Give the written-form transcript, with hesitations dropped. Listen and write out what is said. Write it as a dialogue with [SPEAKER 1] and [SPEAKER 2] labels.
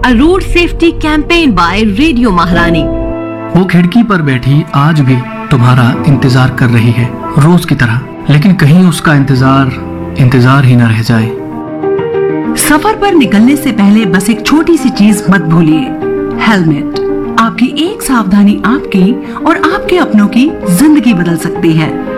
[SPEAKER 1] A road safety campaign by Radio Maharani.
[SPEAKER 2] वो खिड़की पर बैठी आज भी तुम्हारा इंतजार कर रही है रोज की तरह, लेकिन कहीं उसका इंतजार ही न रह जाए।
[SPEAKER 3] सफर पर निकलने से पहले बस एक छोटी सी चीज मत भूलिए, हेलमेट। आपकी एक सावधानी आपकी और आपके अपनों की जिंदगी बदल सकती है।